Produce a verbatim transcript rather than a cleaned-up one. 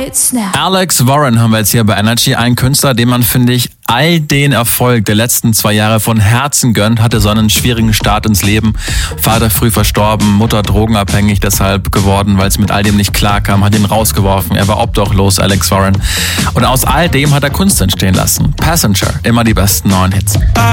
hits now. Alex Warren haben wir jetzt hier bei Energy. Ein Künstler, dem man, finde ich, all den Erfolg der letzten zwei Jahre von Herzen gönnt, hatte so einen schwierigen Start ins Leben. Vater früh verstorben, Mutter drogenabhängig deshalb geworden, weil es mit all dem nicht klarkam, hat ihn rausgeworfen. Er war obdachlos, Alex Warren. Und aus all dem hat er Kunst entstehen lassen. Passenger, immer die besten neuen Hits.